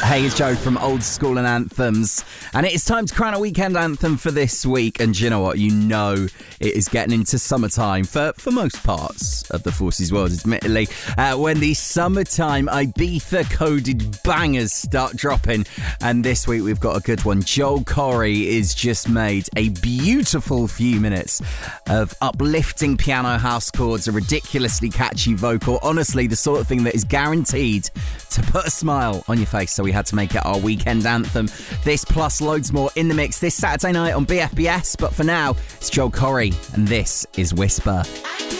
Hey, it's Joe from Old School and Anthems, and it is time to crown a weekend anthem for this week. And do you know what? You know it is getting into summertime for most parts of the Forces world, admittedly, when the summertime Ibiza-coded bangers start dropping. And this week we've got a good one. Joel Corry has just made a beautiful few minutes of uplifting piano house chords, a ridiculously catchy vocal. Honestly, the sort of thing that is guaranteed to put a smile on your face. So we had to make it our weekend anthem. This plus loads more in the mix this Saturday night on BFBS. But for now, it's Joel Corry, and this is Whisper.